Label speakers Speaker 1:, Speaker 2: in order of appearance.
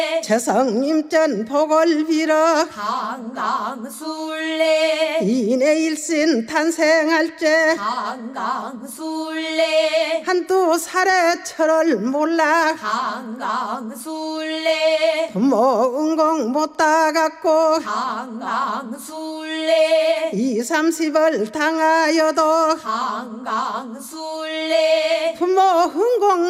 Speaker 1: 재성님전 복을 빌어
Speaker 2: 강강술래
Speaker 1: 이내일신 탄생할 때
Speaker 2: 강강술래
Speaker 1: 한두 살의 철을 몰라
Speaker 2: 강강술래
Speaker 1: 부모 은공 못 따갖고
Speaker 2: 강강술래
Speaker 1: 20~30을 당하여도
Speaker 2: 강강술래
Speaker 1: 부모 은공